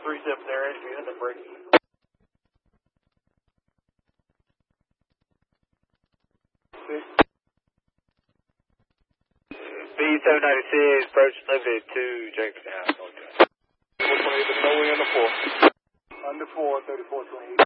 3-7 there, entry, and then break. B796, approach limited to Jackson House. 428, no way under 4. Under 4, 3428.